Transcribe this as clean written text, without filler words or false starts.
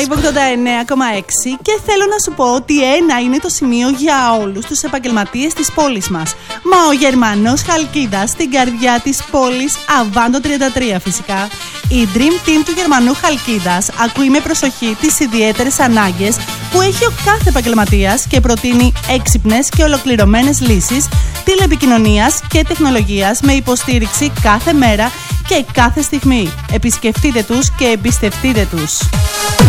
Live 89,6 και θέλω να σου πω ότι ένα είναι το σημείο για όλους τους επαγγελματίες της πόλης μας. Μα ο Γερμανός Χαλκίδας στην καρδιά της πόλης, Αβάντο 33 φυσικά. Η Dream Team του Γερμανού Χαλκίδας ακούει με προσοχή τις ιδιαίτερες ανάγκες που έχει ο κάθε επαγγελματίας και προτείνει έξυπνες και ολοκληρωμένες λύσεις τηλεπικοινωνίας και τεχνολογίας με υποστήριξη κάθε μέρα και κάθε στιγμή. Επισκεφτείτε τους και εμπιστευτείτε τους.